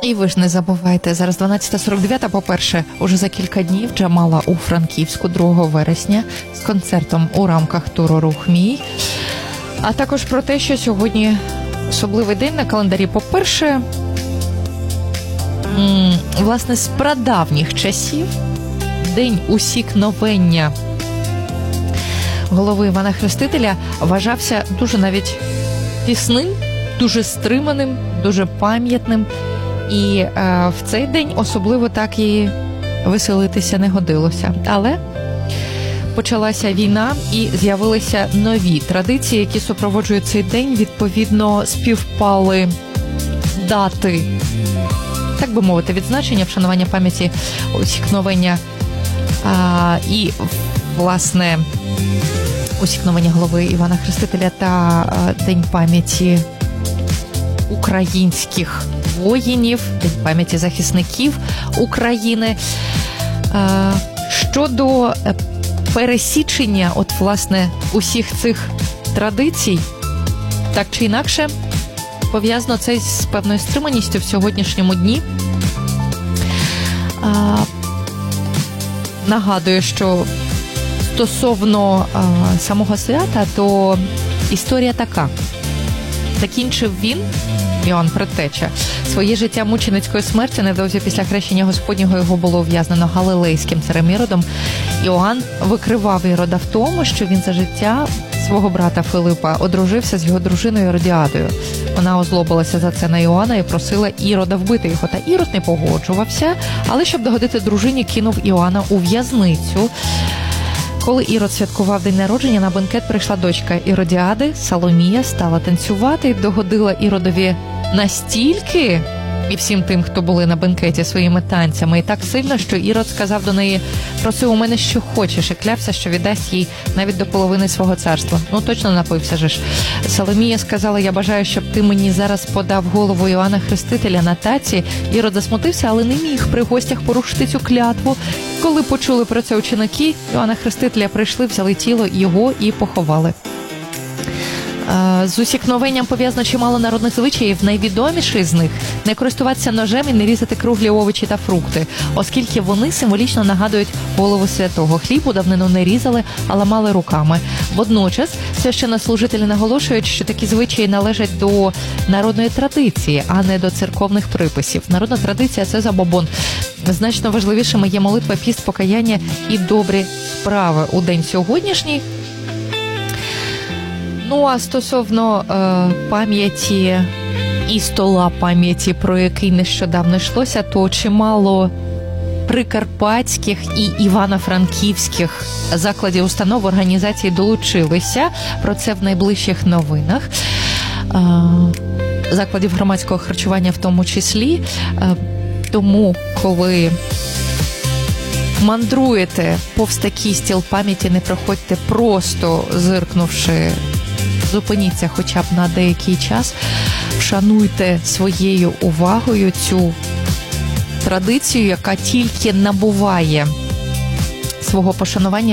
І ви ж не забувайте, зараз 12:49, по-перше, уже за кілька днів Джамала у Франківську 2 вересня з концертом у рамках туру «Рух мій». А також про те, що сьогодні особливий день на календарі. По-перше, власне, з прадавніх часів день усікновення голови Івана Хрестителя вважався дуже навіть тісним, дуже стриманим, дуже пам'ятним. І в цей день особливо так і веселитися не годилося. Але почалася війна і з'явилися нові традиції, які супроводжують цей день. Відповідно, співпали дати, так би мовити, відзначення, вшанування пам'яті усікновення і, власне, усікновення голови Івана Хрестителя та День пам'яті українських воїнів, День пам'яті захисників України. Щодо пересічення, власне, усіх цих традицій, так чи інакше, пов'язано це з певною стриманістю в сьогоднішньому дні. Нагадую, що стосовно самого свята, то історія така. Закінчив він, Іоанн Предтеча, своє життя мученицькою смертю. Невдовзі після хрещення Господнього його було ув'язнено галилейським царем Іродом. Іоанн викривав Ірода в тому, що він за життя свого брата Филипа одружився з його дружиною Іродіадою. Вона озлобилася за це на Іоанна і просила Ірода вбити його. Та Ірод не погоджувався, але щоб догодити дружині, кинув Іоанна у в'язницю. Коли Ірод святкував день народження, на бенкет прийшла дочка Іродіади, Соломія, стала танцювати і догодила Іродові настільки, і всім тим, хто були на бенкеті, своїми танцями, і так сильно, що Ірод сказав до неї: «Проси у мене, що хочеш», і клявся, що віддасть їй навіть до половини свого царства. Ну, точно напився же ж. Соломія сказала: «Я бажаю, щоб ти мені зараз подав голову Іоанна Хрестителя на таці». Ірод засмутився, але не міг при гостях порушити цю клятву. Коли почули про це ученики Іоанна Хрестителя, прийшли, взяли тіло його і поховали. З усікновенням пов'язано чимало народних звичаїв. Найвідоміший з них – не користуватися ножем і не різати круглі овочі та фрукти, оскільки вони символічно нагадують голову святого. Хліб у давнину не різали, а ламали руками. Водночас священнослужителі наголошують, що такі звичаї належать до народної традиції, а не до церковних приписів. Народна традиція – це забобон. Значно важливішими є молитва, піст, покаяння і добрі справи у день сьогоднішній. Ну, а стосовно пам'яті і стола пам'яті, про який нещодавно йшлося, то чимало прикарпатських і івано-франківських закладів, установ, організацій долучилися. Про це в найближчих новинах. Закладів громадського харчування в тому числі. Тому, коли мандруєте повз такий стіл пам'яті, не проходьте просто зиркнувши. Зупиніться хоча б на деякий час, вшануйте своєю увагою цю традицію, яка тільки набуває свого пошанування